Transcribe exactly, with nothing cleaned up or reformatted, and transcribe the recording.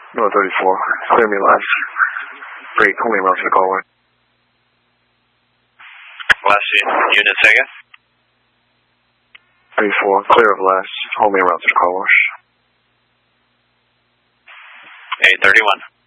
No thirty-four. Clear me left. Break, hold me around to the car wash. Last unit second. thirty-four, clear of last. Hold me around to the car wash. eight thirty-one.